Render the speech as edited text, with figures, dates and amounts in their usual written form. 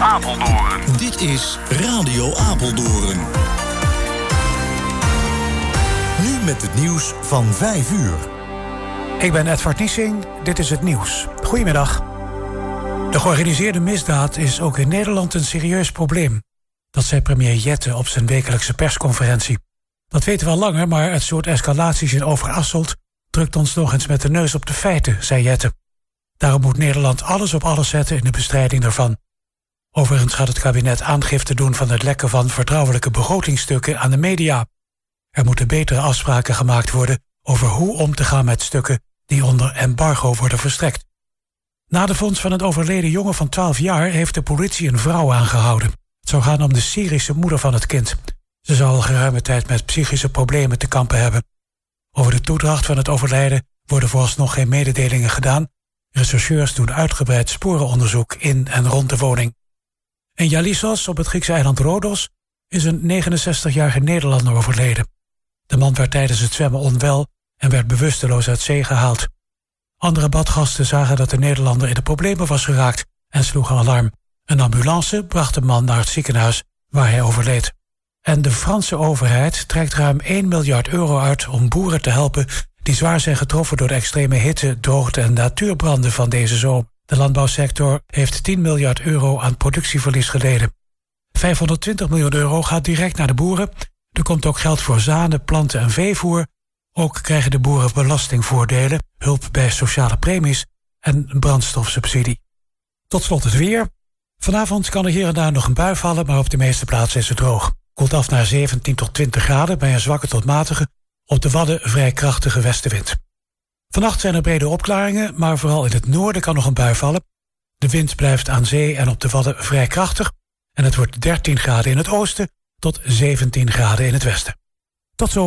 Apeldoorn. Dit is Radio Apeldoorn. Nu met het nieuws van 5 uur. Ik ben Edvard Niesing, dit is het nieuws. Goedemiddag. De georganiseerde misdaad is ook in Nederland een serieus probleem. Dat zei premier Jette op zijn wekelijkse persconferentie. Dat weten we al langer, maar het soort escalaties in Overasselt drukt ons nog eens met de neus op de feiten, zei Jette. Daarom moet Nederland alles op alles zetten in de bestrijding daarvan. Overigens gaat het kabinet aangifte doen van het lekken van vertrouwelijke begrotingstukken aan de media. Er moeten betere afspraken gemaakt worden over hoe om te gaan met stukken die onder embargo worden verstrekt. Na de vondst van het overleden jongen van 12 jaar heeft de politie een vrouw aangehouden. Het zou gaan om de Syrische moeder van het kind. Ze zal al geruime tijd met psychische problemen te kampen hebben. Over de toedracht van het overlijden worden vooralsnog geen mededelingen gedaan. Rechercheurs doen uitgebreid sporenonderzoek in en rond de woning. In Jalissos, op het Griekse eiland Rodos, is een 69-jarige Nederlander overleden. De man werd tijdens het zwemmen onwel en werd bewusteloos uit zee gehaald. Andere badgasten zagen dat de Nederlander in de problemen was geraakt en sloegen alarm. Een ambulance bracht de man naar het ziekenhuis waar hij overleed. En de Franse overheid trekt ruim 1 miljard euro uit om boeren te helpen die zwaar zijn getroffen door de extreme hitte, droogte en natuurbranden van deze zomer. De landbouwsector heeft 10 miljard euro aan productieverlies geleden. 520 miljoen euro gaat direct naar de boeren. Er komt ook geld voor zaden, planten en veevoer. Ook krijgen de boeren belastingvoordelen, hulp bij sociale premies en brandstofsubsidie. Tot slot het weer. Vanavond kan er hier en daar nog een bui vallen, maar op de meeste plaatsen is het droog. Koelt af naar 17 tot 20 graden bij een zwakke tot matige, op de Wadden vrij krachtige westenwind. Vannacht zijn er brede opklaringen, maar vooral in het noorden kan nog een bui vallen. De wind blijft aan zee en op de Wadden vrij krachtig en het wordt 13 graden in het oosten tot 17 graden in het westen. Tot zo.